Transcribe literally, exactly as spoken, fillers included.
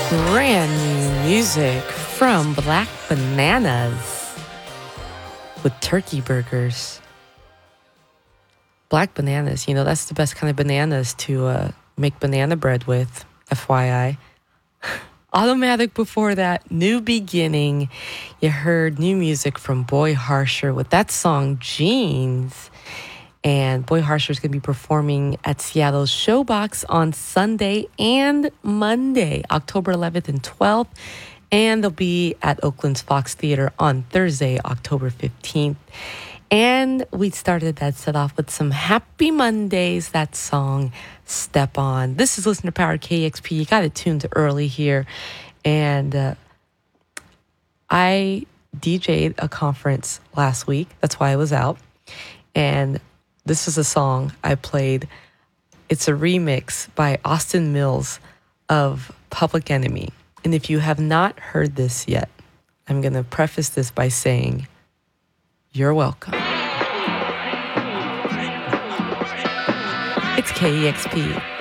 Brand new music from Black Bananas with turkey burgers. Black bananas, you know, that's the best kind of bananas to uh, make banana bread with, F Y I. Automatic before that, New Beginning. You heard new music from Boy Harsher with that song, Jeans. And Boy Harsher is going to be performing at Seattle's Showbox on Sunday and Monday, October eleventh and twelfth. And they'll be at Oakland's Fox Theater on Thursday, October fifteenth. And we started that set off with some Happy Mondays, that song, Step On. This is Listener Powered K E X P. You got it tuned early here. And uh, I D J'd a conference last week. That's why I was out. And this is a song I played. It's a remix by Austin Mills of Public Enemy. And if you have not heard this yet, I'm going to preface this by saying, you're welcome. It's K E X P.